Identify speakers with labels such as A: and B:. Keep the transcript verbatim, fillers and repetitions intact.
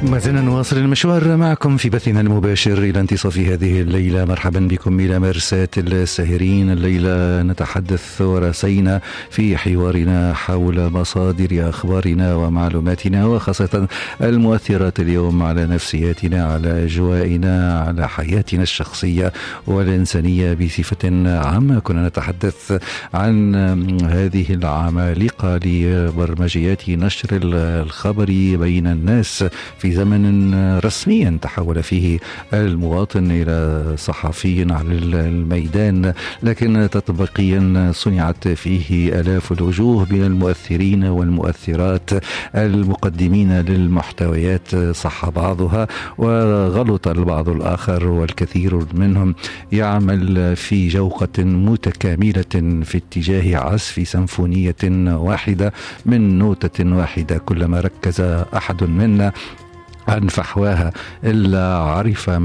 A: ما زلنا نواصل المشوار معكم في بثنا المباشر إلى انتصاف هذه الليلة. مرحبا بكم إلى مرساة الساهرين. الليلة نتحدث ورسينا في حوارنا حول مصادر أخبارنا ومعلوماتنا، وخاصة المؤثرات اليوم على نفسياتنا، على أجوائنا، على حياتنا الشخصية والإنسانية بصفة عامة. كنا نتحدث عن هذه العمالقة لبرمجيات نشر الخبر بين الناس في زمن رسميا تحول فيه المواطن إلى صحفي على الميدان، لكن تطبيقيا صنعت فيه آلاف الوجوه من المؤثرين والمؤثرات المقدمين للمحتويات، صح بعضها وغلط البعض الآخر، والكثير منهم يعمل في جوقة متكاملة في اتجاه عزف سيمفونية واحدة من نوتة واحدة. كلما ركز أحد منا عن فحواها إلا عرف